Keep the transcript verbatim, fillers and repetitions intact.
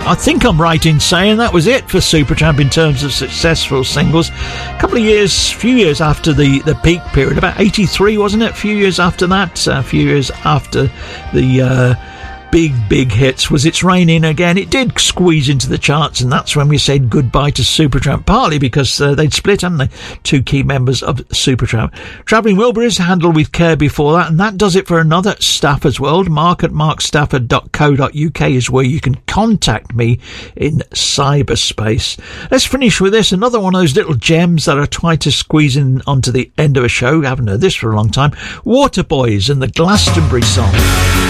I think I'm right in saying that was it for Supertramp in terms of successful singles. A couple of years, few years after the, the peak period, about eighty-three, wasn't it? A few years after that, a few years after the uh, big, big hits was It's Raining Again. It did squeeze into the charts, and that's when we said goodbye to Supertramp, partly because uh, they'd split, hadn't they? Two key members of Supertramp. Travelling Wilburys, Handled with Care before that, and that does it for another Stafford's World. Mark at mark stafford dot co dot uk is where you can contact me in cyberspace. Let's finish with this, another one of those little gems that I try to squeeze in onto the end of a show. I haven't heard this for a long time. Waterboys and the Glastonbury song.